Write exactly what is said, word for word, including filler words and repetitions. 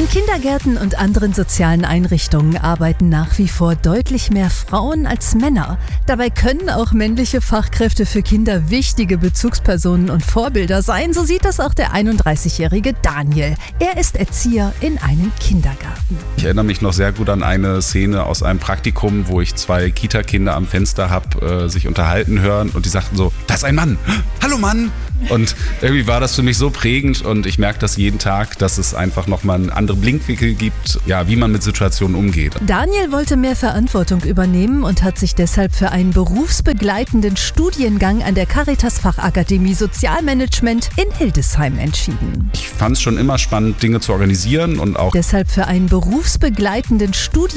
In Kindergärten und anderen sozialen Einrichtungen arbeiten nach wie vor deutlich mehr Frauen als Männer. Dabei können auch männliche Fachkräfte für Kinder wichtige Bezugspersonen und Vorbilder sein. So sieht das auch der einunddreißigjährige Daniel. Er ist Erzieher in einem Kindergarten. Ich erinnere mich noch sehr gut an eine Szene aus einem Praktikum, wo ich zwei Kita-Kinder am Fenster habe äh, sich unterhalten hören und die sagten so, da ist ein Mann, hallo Mann! Und irgendwie war das für mich so prägend und ich merke das jeden Tag, dass es einfach nochmal einen anderen Blickwinkel gibt, ja, wie man mit Situationen umgeht. Daniel wollte mehr Verantwortung übernehmen und hat sich deshalb für einen berufsbegleitenden Studiengang an der Caritas Fachakademie Sozialmanagement in Hildesheim entschieden. Ich fand es schon immer spannend, Dinge zu organisieren und auch Deshalb für einen berufsbegleitenden Studiengang